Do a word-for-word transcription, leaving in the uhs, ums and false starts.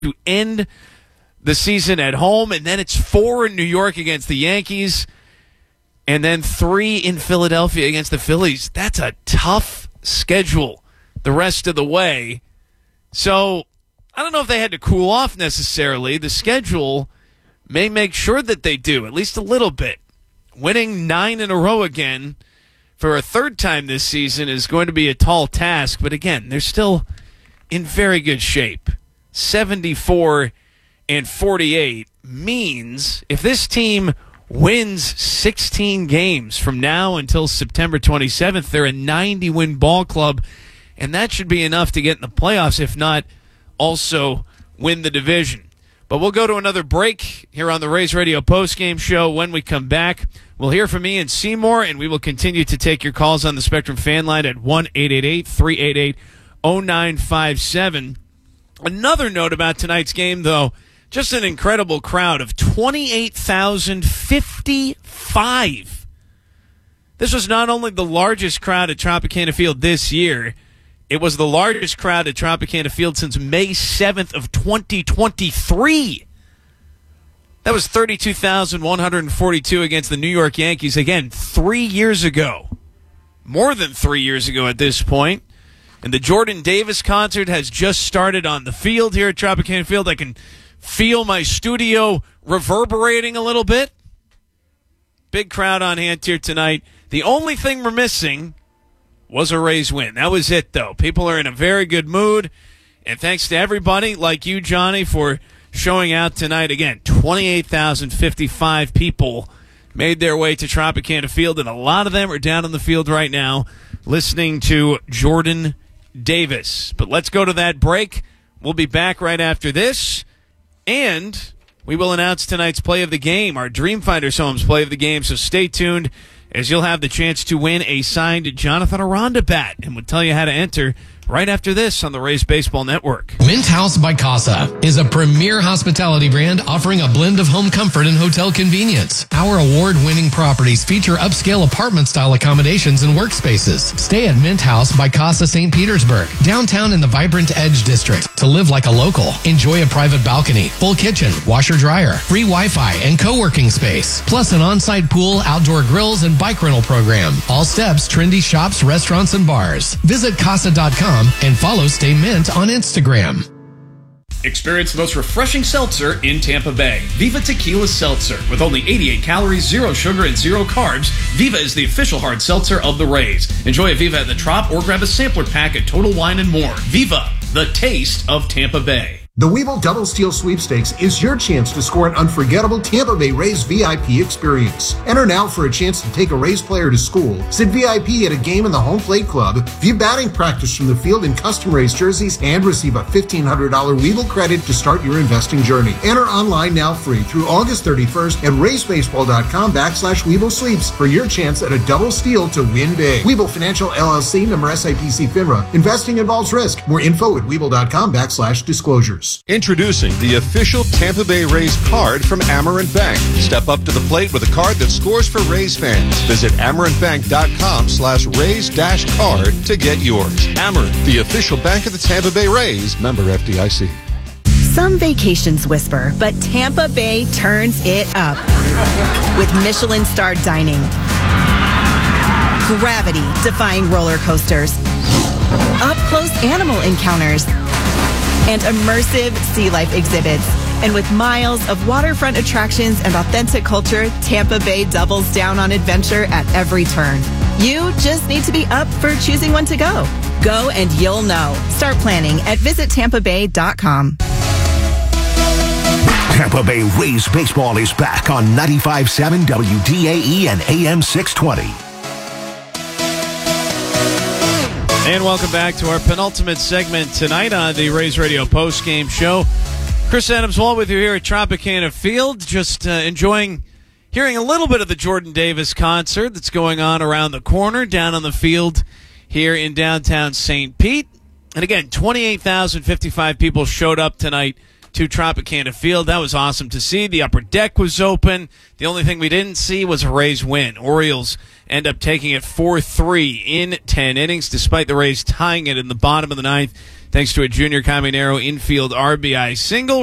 to end the season at home, and then it's four in New York against the Yankees, and then three in Philadelphia against the Phillies. That's a tough schedule the rest of the way. So I don't know if they had to cool off necessarily. The schedule may make sure that they do, at least a little bit. Winning nine in a row again for a third time this season is going to be a tall task, but again, they're still in very good shape. seventy-four and forty-eight means if this team wins sixteen games from now until September twenty-seventh, they're a ninety-win ball club, and that should be enough to get in the playoffs, if not also win the division. But we'll go to another break here on the Rays Radio postgame show. When we come back, we'll hear from Ian Seymour, and we will continue to take your calls on the Spectrum fan line at one eight eight eight, three eight eight, oh nine five seven. Another note about tonight's game, though, just an incredible crowd of twenty-eight thousand fifty-five. This was not only the largest crowd at Tropicana Field this year, it was the largest crowd at Tropicana Field since May seventh of twenty twenty-three. That was thirty-two thousand one hundred forty-two against the New York Yankees, again, three years ago. More than three years ago at this point. And the Jordan Davis concert has just started on the field here at Tropicana Field. I can feel my studio reverberating a little bit. Big crowd on hand here tonight. The only thing we're missing was a Rays win. That was it, though. People are in a very good mood. And thanks to everybody like you, Johnny, for showing out tonight. Again, twenty-eight thousand fifty-five people made their way to Tropicana Field, and a lot of them are down on the field right now listening to Jordan Davis. But let's go to that break. We'll be back right after this, and we will announce tonight's play of the game, our Dreamfinders Homes play of the game, so stay tuned as you'll have the chance to win a signed Jonathan Aranda bat, and we'll tell you how to enter right after this on the Rays Baseball Network. Mint House by Casa is a premier hospitality brand offering a blend of home comfort and hotel convenience. Our award-winning properties feature upscale apartment-style accommodations and workspaces. Stay at Mint House by Casa Saint Petersburg, downtown in the vibrant Edge District. To live like a local, enjoy a private balcony, full kitchen, washer-dryer, free Wi-Fi, and co-working space. Plus an on-site pool, outdoor grills, and bike rental program. All steps, trendy shops, restaurants, and bars. Visit casa dot com and follow Stay Mint on Instagram. Experience the most refreshing seltzer in Tampa Bay. Viva Tequila Seltzer. With only eighty-eight calories, zero sugar, and zero carbs, Viva is the official hard seltzer of the Rays. Enjoy a Viva at the Trop or grab a sampler pack at Total Wine and More. Viva, the taste of Tampa Bay. The Webull Double Steal Sweepstakes is your chance to score an unforgettable Tampa Bay Rays V I P experience. Enter now for a chance to take a Rays player to school, sit V I P at a game in the home plate club, view batting practice from the field in custom Rays jerseys, and receive a fifteen hundred dollars Webull credit to start your investing journey. Enter online now free through August thirty-first at raysbaseball.com backslash Webull Sweeps for your chance at a double steal to win big. Webull Financial L L C, member S I P C FINRA. Investing involves risk. More info at webull.com backslash disclosures. Introducing the official Tampa Bay Rays card from Amerant Bank. Step up to the plate with a card that scores for Rays fans. Visit amerantbank.com slash Rays dash card to get yours. Amerant, the official bank of the Tampa Bay Rays. Member F D I C. Some vacations whisper, but Tampa Bay turns it up with Michelin-starred dining, gravity-defying roller coasters, up-close animal encounters, and immersive sea life exhibits. And with miles of waterfront attractions and authentic culture, Tampa Bay doubles down on adventure at every turn. You just need to be up for choosing one to go. Go and you'll know. Start planning at visit tampa bay dot com. Tampa Bay Rays baseball is back on ninety-five point seven W D A E and A M six twenty. And welcome back to our penultimate segment tonight on the Rays Radio postgame show. Chris Adams-Wall with you here at Tropicana Field, just uh, enjoying hearing a little bit of the Jordan Davis concert that's going on around the corner down on the field here in downtown Saint Pete. And again, twenty-eight thousand fifty-five people showed up tonight to Tropicana Field. That was awesome to see. The upper deck was open. The only thing we didn't see was a Rays win. Orioles end up taking it four three in ten innings, despite the Rays tying it in the bottom of the ninth thanks to a Junior Caminero infield R B I single.